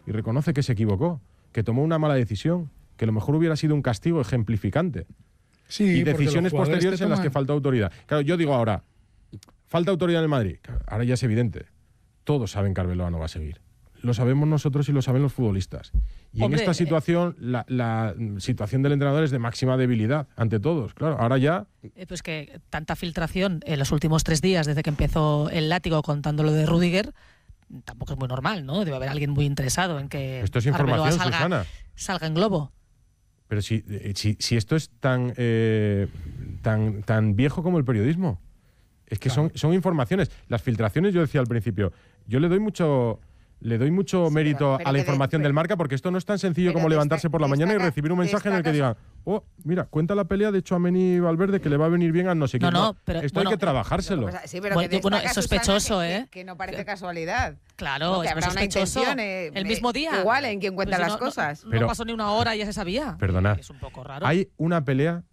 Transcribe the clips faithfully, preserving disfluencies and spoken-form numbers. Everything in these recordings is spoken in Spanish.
y reconoce que se equivocó, que tomó una mala decisión, que a lo mejor hubiera sido un castigo ejemplificante. Sí, y decisiones posteriores en las que faltó autoridad. Claro, yo digo ahora, falta autoridad en el Madrid. Ahora ya es evidente. Todos saben que Arbeloa no va a seguir. Lo sabemos nosotros y lo saben los futbolistas. Y Hombre, en esta situación, eh, la, la situación del entrenador es de máxima debilidad ante todos. Claro, ahora ya... Eh, pues que tanta filtración en los últimos tres días, desde que empezó el látigo contando lo de Rüdiger, tampoco es muy normal, ¿no? Debe haber alguien muy interesado en que esto es información, salga, Susana. salga en globo. Pero si, si, si esto es tan, eh, tan, tan viejo como el periodismo. Es que claro. son, son informaciones. Las filtraciones, yo decía al principio, yo le doy mucho... Le doy mucho sí, mérito pero, pero a la información de, del Marca porque esto no es tan sencillo como levantarse esta, por la mañana y recibir un mensaje en el que digan, oh, mira, cuenta la pelea de Tchouaméni y Valverde que le va a venir bien a no sé quién. No, no, pero, esto bueno, hay que trabajárselo. Pero, sí, pero bueno, que bueno, es sospechoso, Susana, ¿eh? Que, que no parece casualidad. Claro, no, que es habrá una intención. Eh, el mismo día. Igual en quien cuenta pues las no, cosas. No, pero, no pasó ni una hora y ya se sabía. Perdona. Es un poco raro. Hay una pelea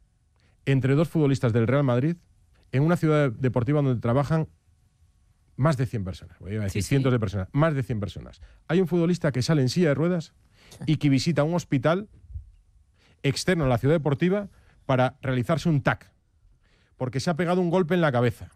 entre dos futbolistas del Real Madrid en una ciudad deportiva donde trabajan más de cien personas, voy a decir sí, cientos sí. de personas, más de cien personas. Hay un futbolista que sale en silla de ruedas y que visita un hospital externo a la ciudad deportiva para realizarse un tac, porque se ha pegado un golpe en la cabeza,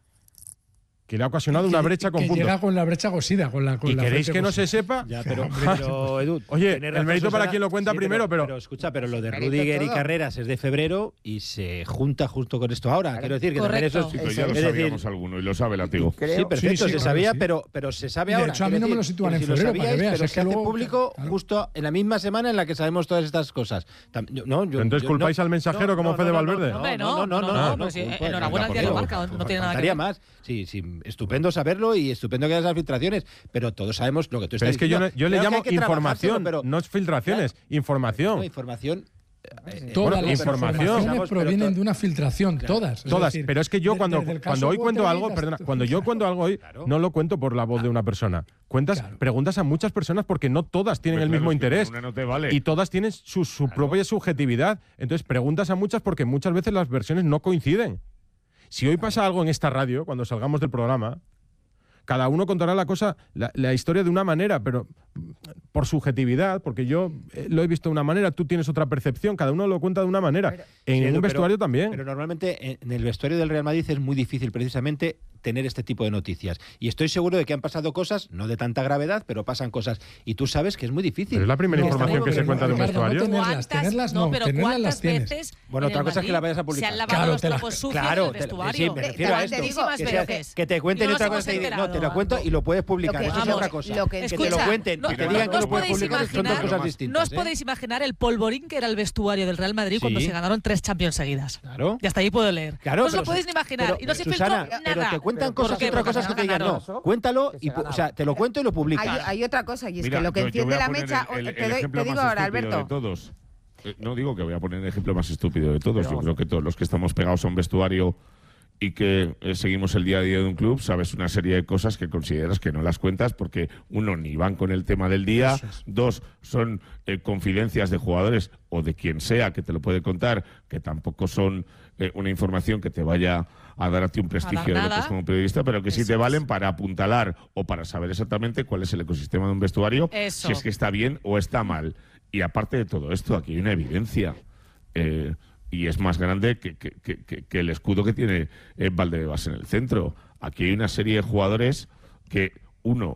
que le ha ocasionado que, una brecha con que puntos. llega con la brecha cosida. Con la, con ¿Y la queréis que no se sepa? Ya, pero, pero Edu, oye, el mérito para quien lo cuenta sí, primero, pero, pero... Pero escucha, pero lo de Rüdiger y Carreras es de febrero y se junta justo con esto ahora. Claro. Quiero decir que también eso es... Sí, pero ya lo sabíamos alguno y lo sabe Látigo. Sí, perfecto, sí, sí, se sabía, sí. pero, pero se sabe ahora. De hecho, a mí no me lo sitúan en febrero, para que veas. Pero es se que hace luego, público claro. justo en la misma semana en la que sabemos todas estas cosas. No, yo, Entonces, yo, ¿culpáis no, al mensajero no, como no, Fede no, Valverde? No, no, no, no, no. Enhorabuena al diario Marca, no tiene nada que ver. más. Sí, sí, estupendo saberlo y estupendo que haya esas filtraciones, pero todos sabemos lo que tú estás diciendo. Pero es que yo, yo le llamo información, pero no es filtraciones, claro, información. No, información. Eh, todas bueno, las información. informaciones provienen de una filtración, claro, todas. Todas, decir, pero es que yo cuando, cuando hoy cuento algo, perdona, cuando yo cuento algo hoy, claro. no lo cuento por la voz claro. de una persona. Cuentas, claro. preguntas a muchas personas porque no todas tienen pues el claro, mismo interés. No te vale. Y todas tienen su, su claro. propia subjetividad. Entonces preguntas a muchas porque muchas veces las versiones no coinciden. Si hoy pasa algo en esta radio, cuando salgamos del programa, cada uno contará la cosa, la, la historia de una manera, pero por subjetividad, porque yo lo he visto de una manera, tú tienes otra percepción, cada uno lo cuenta de una manera. Pero, en sí, un vestuario pero, también. Pero normalmente en el vestuario del Real Madrid es muy difícil precisamente tener este tipo de noticias. Y estoy seguro de que han pasado cosas, no de tanta gravedad, pero pasan cosas. Y tú sabes que es muy difícil. Pero es la primera no, información que se cuenta de un vestuario. No tenerlas, tenerlas no, pero tenerlas las tienes. Veces bueno, otra cosa es que la vayas a publicar. Se han lavado claro, los trapos sucios claro, del vestuario. Sí, me refiero a esto. Que, que, que te cuenten y otra cosa y no, te lo cuento y lo puedes publicar. Eso es otra cosa. Que te lo cuenten y te digan que lo puedes publicar son dos cosas distintas. No os podéis imaginar el polvorín que era el vestuario del Real Madrid cuando se ganaron tres Champions seguidas. Claro. Y hasta ahí puedo leer. No os lo podéis ni imaginar. Y no se filtró nada. Pero te cuentan cosas y otras cosas que te digan no. Cuéntalo, y, o sea, te lo cuento y lo publicas. Hay, hay otra cosa, y es Mira, que lo que yo, enciende yo la mecha... El, el, te, el doy, te digo ahora, Alberto. De todos. Eh, no digo que voy a poner el ejemplo más estúpido de todos. Yo creo que todos los que estamos pegados a un vestuario y que eh, seguimos el día a día de un club, sabes una serie de cosas que consideras que no las cuentas porque, uno, ni van con el tema del día, es. dos, son eh, confidencias de jugadores o de quien sea que te lo puede contar, que tampoco son eh, una información que te vaya a dar a ti un prestigio de lo que es como periodista, pero que sí te valen para apuntalar o para saber exactamente cuál es el ecosistema de un vestuario, Eso. si es que está bien o está mal. Y aparte de todo esto, aquí hay una evidencia. Eh, y es más grande que, que, que, que el escudo que tiene eh, Valdebebas en el centro. Aquí hay una serie de jugadores que, uno,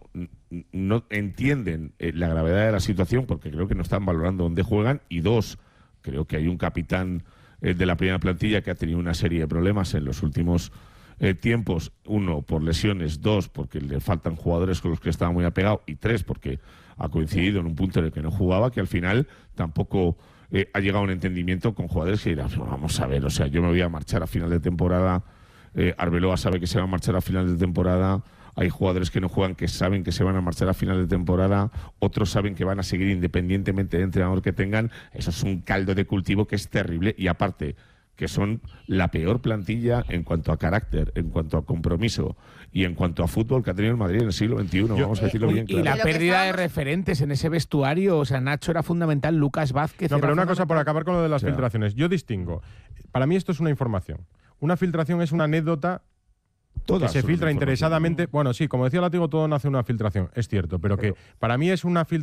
no entienden eh, la gravedad de la situación porque creo que no están valorando dónde juegan, y dos, creo que hay un capitán eh, de la primera plantilla que ha tenido una serie de problemas en los últimos eh, tiempos, uno, por lesiones, dos, porque le faltan jugadores con los que estaba muy apegado, y tres, porque ha coincidido en un punto en el que no jugaba, que al final tampoco... Eh, ha llegado a un entendimiento con jugadores que dirán, vamos a ver, o sea, yo me voy a marchar a final de temporada, eh, Arbeloa sabe que se va a marchar a final de temporada, hay jugadores que no juegan que saben que se van a marchar a final de temporada, otros saben que van a seguir independientemente del entrenador que tengan. Eso es un caldo de cultivo que es terrible, y aparte que son la peor plantilla en cuanto a carácter, en cuanto a compromiso y en cuanto a fútbol que ha tenido el Madrid en el siglo veintiuno, Yo, vamos a decirlo eh, bien y claro. Y la pérdida de referentes en ese vestuario, o sea, Nacho era fundamental, Lucas Vázquez... No, pero una fundamental. cosa por acabar con lo de las o sea, filtraciones. Yo distingo. Para mí esto es una información. Una filtración es una anécdota Todas que se filtra interesadamente. Bueno, sí, como decía Látigo, todo nace de una filtración, es cierto, pero, pero que para mí es una filtración